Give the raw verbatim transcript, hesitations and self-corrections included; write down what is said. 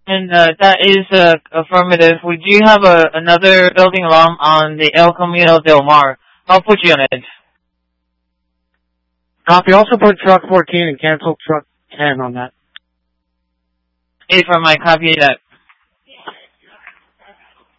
And uh, that is uh, affirmative. We do have a, another building alarm on the El Camino del Mar. I'll put you on it. Copy. Also put truck fourteen and cancel truck ten on that. Hey, from my copy that.